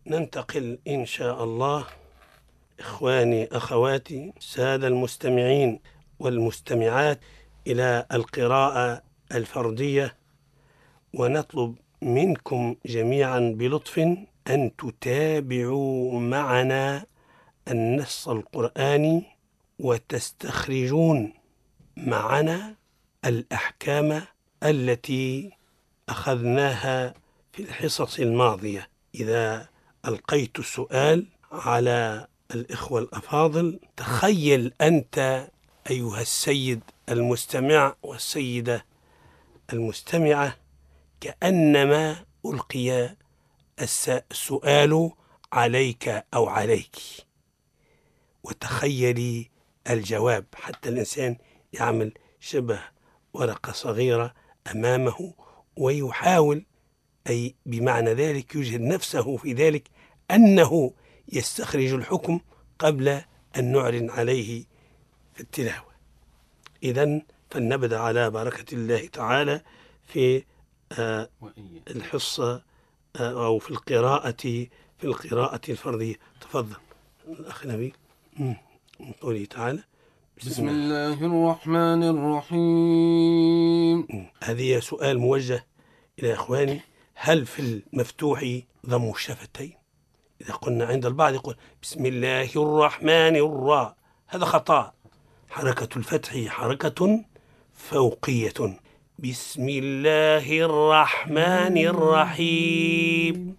ننتقل إن شاء الله إخواني أخواتي السادة المستمعين والمستمعات إلى القراءة الفردية، ونطلب منكم جميعا بلطف أن تتابعوا معنا النص القرآني وتستخرجون معنا الأحكام التي أخذناها في الحصص الماضية. إذا ألقيت السؤال على الإخوة الأفاضل، تخيل أنت أيها السيد المستمع والسيدة المستمعة كأنما ألقي السؤال عليك أو عليك، وتخيلي الجواب، حتى الإنسان يعمل شبه ورقة صغيرة أمامه ويحاول، أي بمعنى ذلك يجهد نفسه في ذلك أنه يستخرج الحكم قبل أن نعلن عليه في التلاوة. إذن فلنبدأ على بركة الله تعالى في الحصة أو في القراءة الفردية. تفضل الأخ نبيل. من قوله تعالى بسم الله الرحمن الرحيم. هذه سؤال موجه إلى إخواني: هل في المفتوح ضم الشفتين؟ إذا قلنا عند البعض يقول بسم الله الرحمن الراء، هذا خطأ. حركة الفتح حركة فوقية. بسم الله الرحمن الرحيم.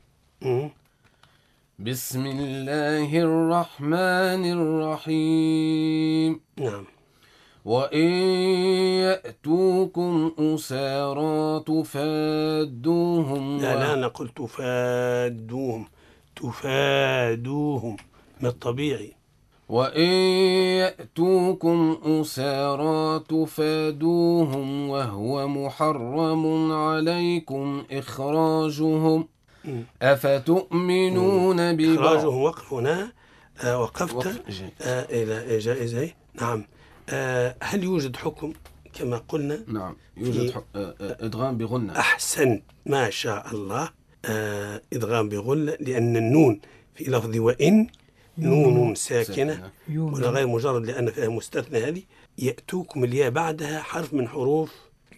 بسم الله الرحمن الرحيم. نعم. وإن يأتوكم أسارى تفادوهم لا نقول تفادوهم من الطبيعي. وإن يأتوكم أسارى تفادوهم وهو محرم عليكم إخراجهم أفتؤمنون ببعض. إخراجهم وقف هنا، وقفت إلى جائزة. نعم. هل يوجد حكم كما قلنا؟ نعم يوجد إدغام بغنة. أحسنت، ما شاء الله. إدغام بغنة، لأن النون في لفظ وإن نون ساكنة ولا غير مجرد، لأن فيها مستثنى. هذه يأتوكم الياء بعدها حرف من حروف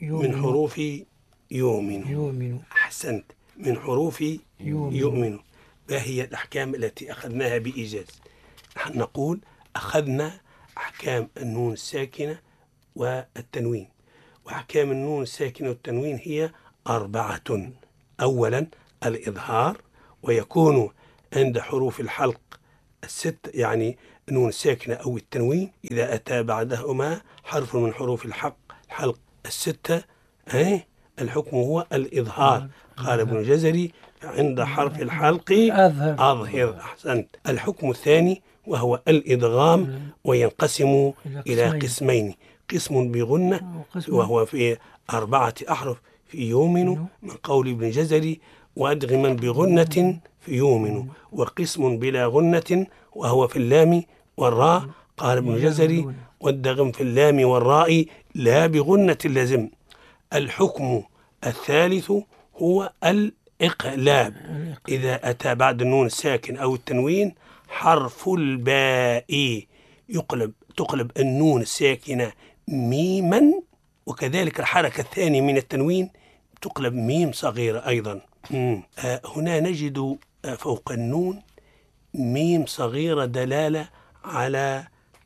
يؤمن. أحسنت، من حروف يؤمن. ما هي الأحكام التي أخذناها بإيجاز؟ نحن نقول أخذنا أحكام النون الساكنة والتنوين، وأحكام النون الساكنة والتنوين هي 4. أولا الإظهار، ويكون عند حروف الحلق 6، يعني النون الساكنة أو التنوين إذا أتى بعدهما حرف من حروف الحلق 6 الحكم هو الإظهار. قال ابن الجزري عند حرف الحلق أظهر. أحسنت. الحكم الثاني وهو الإدغام، وينقسم إلى قسمين: قسم بغنة وهو في 4 أحرف في يؤمن من قول ابن الجزري وأدغما بغنة في يؤمن، وقسم بلا غنة وهو في اللام والراء. قال ابن الجزري وادغم في اللام والراء لا بغنة لازم. الحكم الثالث هو الإقلاب، إذا أتى بعد النون الساكن أو التنوين حرف الباء تقلب النون الساكنة ميما، وكذلك الحركة الثانية من التنوين تقلب ميم صغيرة أيضا. هنا نجد فوق النون ميم صغيرة دلالة على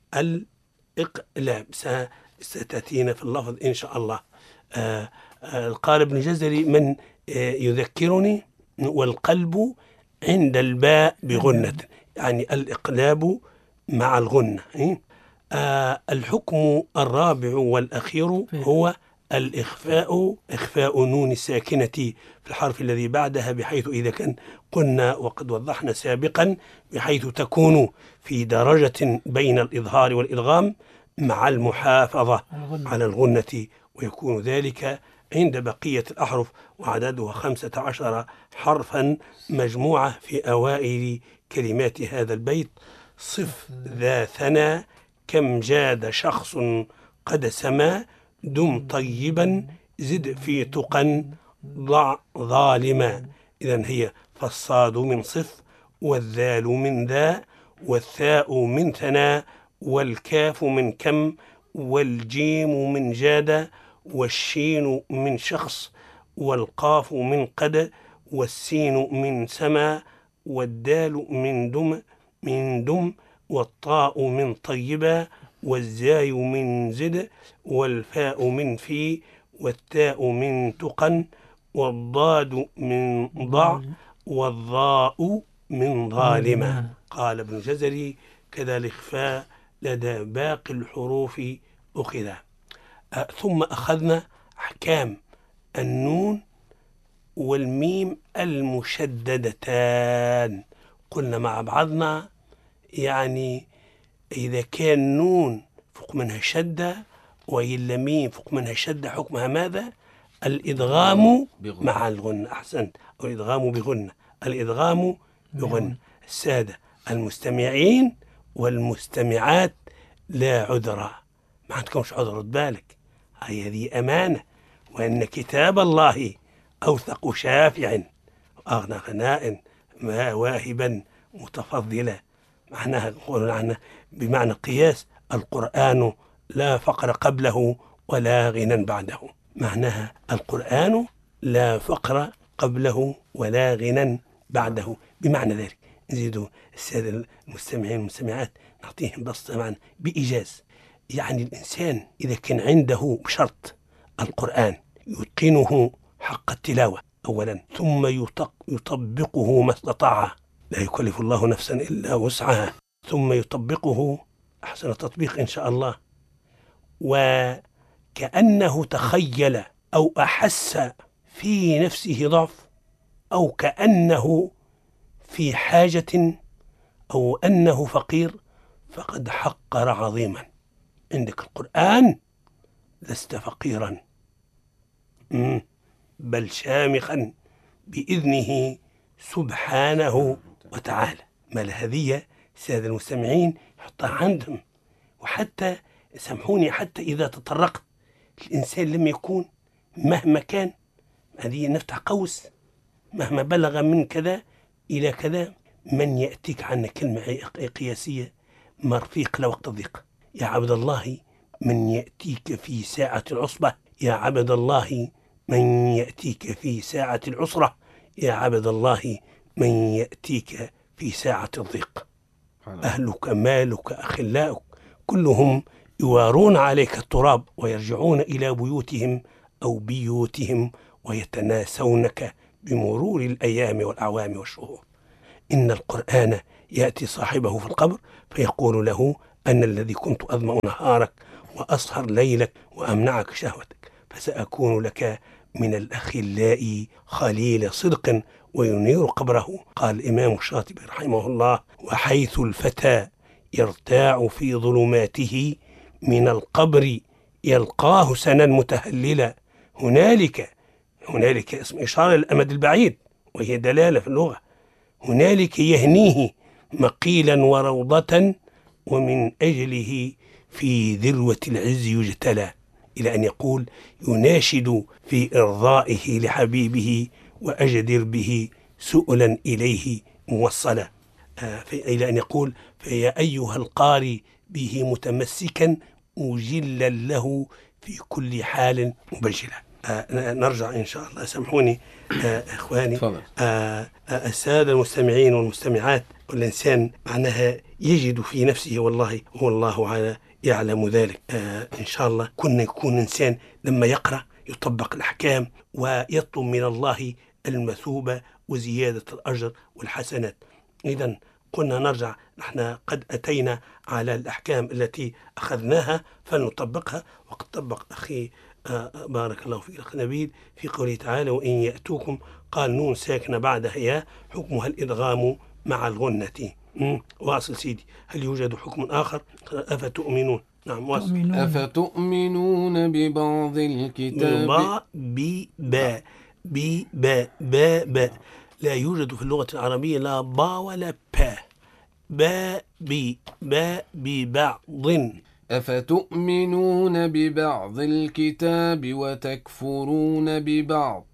الإقلاب، ستأتينا في اللفظ إن شاء الله. قال ابن جزري من يذكرني والقلب عند الباء بغنة، يعني الإقلاب مع الغنة. الحكم الرابع والأخير هو الإخفاء، إخفاء نون الساكنة في الحرف الذي بعدها، بحيث إذا كان قلنا وقد وضحنا سابقا بحيث تكون في درجة بين الإظهار والإدغام مع المحافظة على الغنة، ويكون ذلك عند بقية الأحرف، وعددها 15 حرفا مجموعة في أوائل كلمات هذا البيت. صف ذا ثنى كم جاد شخص قد سما، دم طيبا زد في تقى ضع ظالما. إذن هي فالصاد من صف والذال من ذا، والثاء من ثناء، والكاف من كم، والجيم من جاد، والشين من شخص، والقاف من قد، والسين من سما، والدال من دم، والطاء من طيبة، والزاي من زد، والفاء من في، والتاء من تقن، والضاد من ضع، والضاء من ظالمة. قال ابن جزري: كذا الإخفاء لدى باقي الحروف أخذ. ثم أخذنا أحكام النون والميم المشددتان. قلنا مع بعضنا يعني إذا كان نون فوق منها شدة وإلا ميم فوق منها شدة حكمها ماذا؟ الإدغام مع الغنة. أحسنت، أو الإدغام بغنة، الإدغام بغنة. السادة المستمعين والمستمعات لا عذر، ما عندكمش عذر، رد بالك، هذه أمانة، وأن كتاب الله أوثق شافع أغنى غناء ما واهبا متفضلا. معناها قولنا بمعنى قياس القرآن لا فقر قبله ولا غنى بعده. معناها القرآن لا فقر قبله ولا غنى بعده. بمعنى ذلك نزيد السادة المستمعين والمستمعات نعطيهم بسطة معنى بإيجاز. يعني الإنسان إذا كان عنده بشرط القرآن يتقنه حق التلاوة أولا، ثم يطبقه ما استطاع، لا يكلف الله نفسا إلا وسعها، ثم يطبقه أحسن تطبيق إن شاء الله، وكأنه تخيل أو أحس في نفسه ضعف، أو كأنه في حاجة، أو أنه فقير، فقد حقر عظيما. عندك القرآن لست فقيرا، بل شامخا بإذنه سبحانه وتعالى. ما الهدية سادة المستمعين يحطها عندهم. وحتى سامحوني، حتى إذا تطرقت الإنسان لما يكون مهما كان، هذه نفتح قوس، مهما بلغ من كذا إلى كذا، من يأتيك عنا كلمة قياسية: مرفيق لوقت الضيق. يا عبد الله من يأتيك في ساعة العصبة، يا عبد الله من يأتيك في ساعة العسرة، يا عبد الله من يأتيك في ساعة الضيق. أهلك مالك أخلاؤك كلهم يوارون عليك التراب ويرجعون إلى بيوتهم أو بيوتهم ويتناسونك بمرور الأيام والأعوام والشهور. إن القرآن يأتي صاحبه في القبر فيقول له: أنا الذي كنت أظمأ نهارك وأسهر ليلك وأمنعك شهوتك، فسأكون لك من الأخلاء خليل صدق وينير قبره. قال الإمام الشاطبي رحمه الله: وحيث الفتى يرتاع في ظلماته من القبر يلقاه سنا متهللا. هنالك اسم إشارة للأمد البعيد، وهي دلالة في اللغة. هنالك يهنيه مقيلا وروضة، ومن أجله في ذروة العز يجتلى، إلى أن يقول: يناشد في إرضائه لحبيبه وأجدر به سؤلا إليه موصلا، إلى أن يقول: فيا أيها القاري به متمسكا مجلا له في كل حال مبجلا. نرجع إن شاء الله. سامحوني إخواني السادة المستمعين والمستمعات. والإنسان معناها يجد في نفسه، والله هو الله على يعلم ذلك. إن شاء الله كنا يكون إنسان لما يقرأ يطبق الأحكام ويطلب من الله المثوبة وزيادة الأجر والحسنات. إذن قلنا نرجع، نحن قد أتينا على الأحكام التي أخذناها فلنطبقها. وقد طبق أخي بارك الله فيك الأخ نبيل في قوله تعالى: وإن يأتوكم، قال نون ساكنة بعدها يا، حكمها الإدغام مع الغنة. واصل سيدي. هل يوجد حكم آخر؟ أفتؤمنون. نعم واصل. أفتؤمنون ببعض الكتاب با لا يوجد في اللغة العربية لا با ولا با ببعض. أفتؤمنون ببعض الكتاب وتكفرون ببعض